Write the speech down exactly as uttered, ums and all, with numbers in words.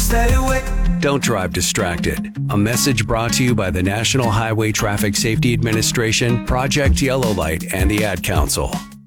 stay away. Don't drive distracted. A message brought to you by the National Highway Traffic Safety Administration, Project Yellow Light, and the Ad Council.